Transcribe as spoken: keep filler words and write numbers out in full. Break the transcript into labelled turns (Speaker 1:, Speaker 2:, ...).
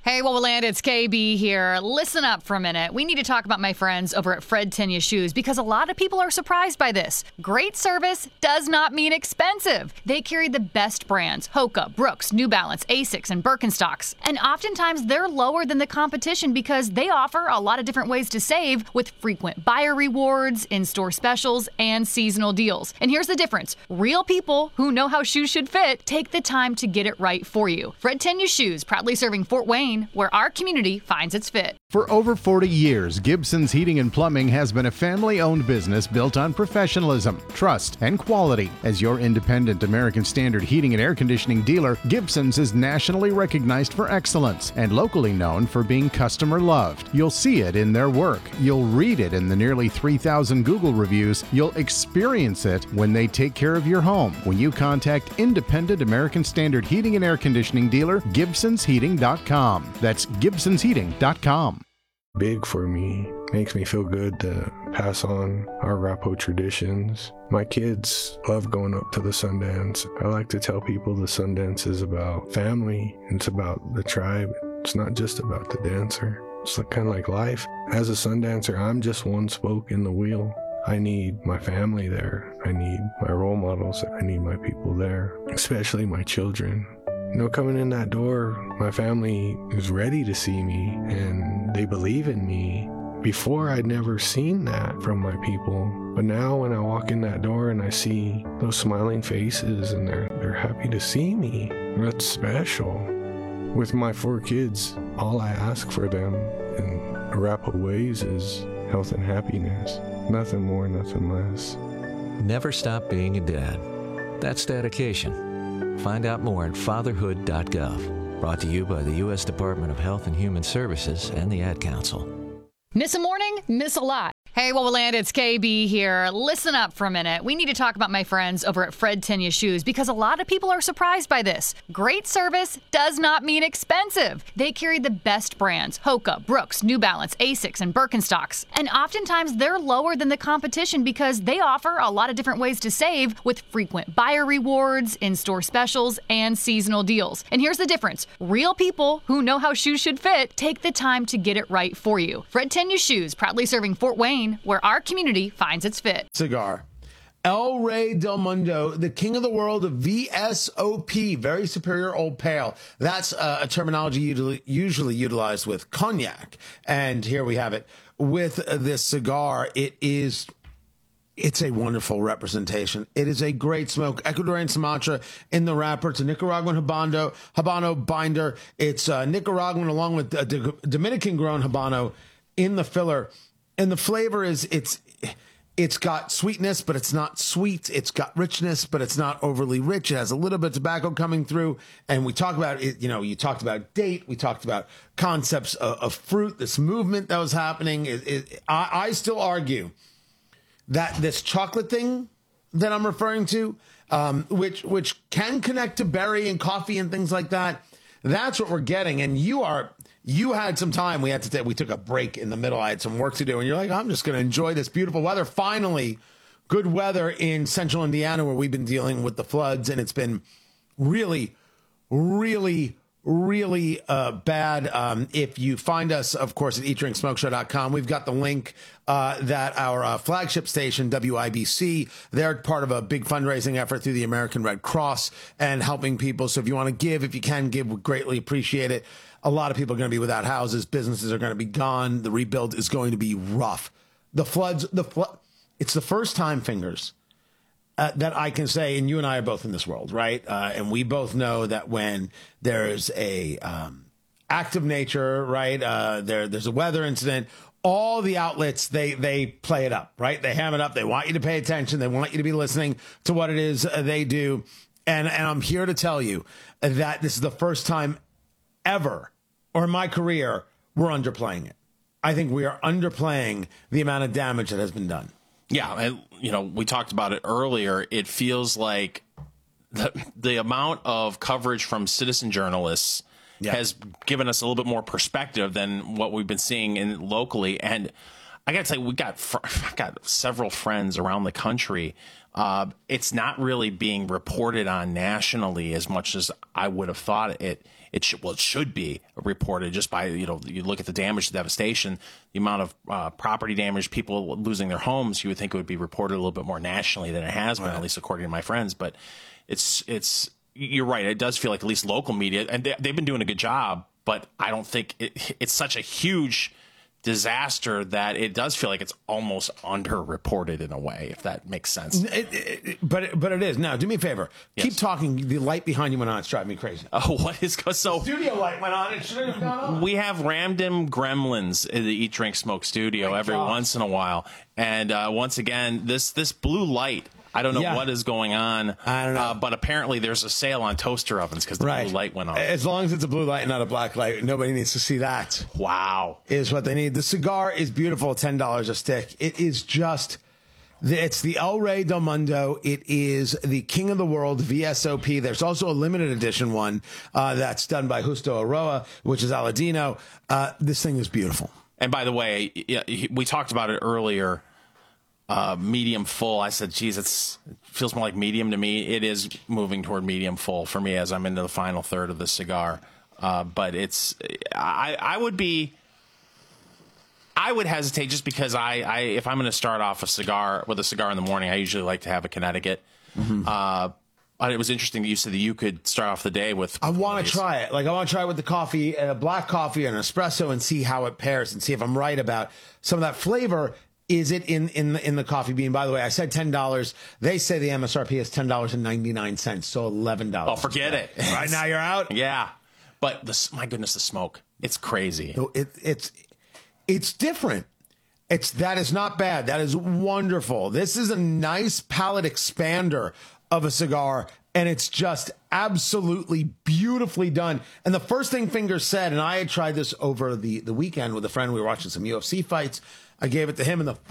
Speaker 1: Hey, well, land, it's K B here. Listen up for a minute. We need to talk about my friends over at Fred Tenya Shoes because a lot of people are surprised by this. Great service does not mean expensive. They carry the best brands, Hoka, Brooks, New Balance, Asics, and Birkenstocks. And oftentimes they're lower than the competition because they offer a lot of different ways to save with frequent buyer rewards, in-store specials, and seasonal deals. And here's the difference. Real people who know how shoes should fit take the time to get it right for you. Fred Tenya Shoes, proudly serving Fort Wayne, where our community finds its fit.
Speaker 2: For over forty years, Gibson's Heating and Plumbing has been a family-owned business built on professionalism, trust, and quality. As your independent American Standard heating and air conditioning dealer, Gibson's is nationally recognized for excellence and locally known for being customer-loved. You'll see it in their work. You'll read it in the nearly three thousand Google reviews. You'll experience it when they take care of your home. When you contact independent American Standard heating and air conditioning dealer, Gibsons Heating dot com. That's Gibsons Heating dot com.
Speaker 3: Big for me. Makes me feel good to pass on our Arapaho traditions. My kids love going up to the Sundance. I like to tell people the Sundance is about family. It's about the tribe. It's not just about the dancer. It's kind of like life. As a Sundancer, I'm just one spoke in the wheel. I need my family there. I need my role models. I need my people there, especially my children. You know, coming in that door, my family is ready to see me and they believe in me. Before, I'd never seen that from my people. But now when I walk in that door and I see those smiling faces and they're, they're happy to see me, that's special. With my four kids, all I ask for them in Arapaho ways is health and happiness. Nothing more, nothing less.
Speaker 4: Never stop being a dad. That's dedication. Find out more at fatherhood dot gov. Brought to you by the U S Department of Health and Human Services and the Ad Council.
Speaker 1: Miss a morning? Miss a lot. Hey, well, land, it's K B here. Listen up for a minute. We need to talk about my friends over at Fred Tenya Shoes because a lot of people are surprised by this. Great service does not mean expensive. They carry the best brands, Hoka, Brooks, New Balance, Asics, and Birkenstocks. And oftentimes they're lower than the competition because they offer a lot of different ways to save with frequent buyer rewards, in-store specials, and seasonal deals. And here's the difference. Real people who know how shoes should fit take the time to get it right for you. Fred Tenya Shoes, proudly serving Fort Wayne, where our community finds its fit.
Speaker 5: Cigar. El Rey del Mundo, the king of the world of V S O P, very superior old pale. That's uh, a terminology usually, usually utilized with cognac. And here we have it with uh, this cigar. It is, it's a wonderful representation. It is a great smoke. Ecuadorian Sumatra in the wrapper. It's a Nicaraguan Habano, Habano binder. It's uh, Nicaraguan along with uh, Dominican grown Habano in the filler. And the flavor is, it's it's got sweetness, but it's not sweet. It's got richness, but it's not overly rich. It has a little bit of tobacco coming through. And we talk about it, you know, you talked about date. We talked about concepts of, of fruit, this movement that was happening. It, it, I, I still argue that this chocolate thing that I'm referring to, um, which which can connect to berry and coffee and things like that, that's what we're getting. And you are... You had some time. We had to take, we took a break in the middle. I had some work to do. And you're like, I'm just going to enjoy this beautiful weather. Finally, good weather in central Indiana where we've been dealing with the floods. And it's been really, really, really uh, bad. Um, if you find us, of course, at eat drink smoke show dot com, we've got the link uh, that our uh, flagship station, W I B C, they're part of a big fundraising effort through the American Red Cross and helping people. So if you want to give, if you can give, we greatly appreciate it. A lot of people are going to be without houses. Businesses are going to be gone. The rebuild is going to be rough. The floods, the flood, it's the first time, Fingers, uh, that I can say, and you and I are both in this world, right? Uh, and we both know that when there's a um, act of nature, right? Uh, there, there's a weather incident. All the outlets, they they play it up, right? They ham it up. They want you to pay attention. They want you to be listening to what it is they do. And and I'm here to tell you that this is the first time ever, or in my career, we're underplaying it. I think we are underplaying the amount of damage that has been done.
Speaker 6: Yeah, and, you know, we talked about it earlier. It feels like the, the amount of coverage from citizen journalists yeah. has given us a little bit more perspective than what we've been seeing in locally. And I got to tell you, we got fr- I've got several friends around the country. Uh, it's not really being reported on nationally as much as I would have thought it. It should, well, it should be reported just by, you know, you look at the damage, the devastation, the amount of uh, property damage, people losing their homes. You would think it would be reported a little bit more nationally than it has been, right. At least according to my friends. But it's it's you're right. It does feel like at least local media, and they, they've been doing a good job. But I don't think it, it's such a huge disaster that it does feel like it's almost underreported in a way, if that makes sense.
Speaker 5: It, it, but it, but it is. Now, do me a favor. Yes. Keep talking. The light behind you went on. It's driving me crazy.
Speaker 6: Oh, what is so?
Speaker 5: The studio light went on. It should have gone on.
Speaker 6: We have random gremlins in the Eat, Drink, Smoke studio My every God. once in a while, and uh, once again, this this blue light. I don't know yeah. what is going on.
Speaker 5: I don't know.
Speaker 6: Uh, but apparently there's a sale on toaster ovens because the
Speaker 5: right.
Speaker 6: blue light went on.
Speaker 5: As long as it's a blue light and not a black light, nobody needs to see that.
Speaker 6: Wow.
Speaker 5: Is what they need. The cigar is beautiful, ten dollars a stick. It is just, it's the El Rey del Mundo. It is the King of the World V S O P. There's also a limited edition one uh, that's done by Justo Aroa, which is Aladino. Uh, this thing is beautiful.
Speaker 6: And by the way, we talked about it earlier. Uh, medium full. I said, geez, it's, it feels more like medium to me. It is moving toward medium full for me as I'm into the final third of the cigar. Uh, but it's, I, I would be, I would hesitate just because I, I if I'm going to start off a cigar with a cigar in the morning, I usually like to have a Connecticut. Mm-hmm. Uh, but it was interesting that you said that you could start off the day with.
Speaker 5: I want to try it. Like I want to try it with the coffee, a black coffee and an espresso, and see how it pairs and see if I'm right about some of that flavor. Is it in, in, the, in the coffee bean? By the way, I said ten dollars. They say the M S R P is ten dollars and ninety-nine cents, so eleven dollars.
Speaker 6: Oh, forget it.
Speaker 5: Right now you're out?
Speaker 6: Yeah. But, the, my goodness, the smoke. It's crazy.
Speaker 5: It, it's it's different. It's That is not bad. That is wonderful. This is a nice palate expander of a cigar, and it's just absolutely beautifully done. And the first thing Fingers said, and I had tried this over the, the weekend with a friend. We were watching some U F C fights. I gave it to him, and the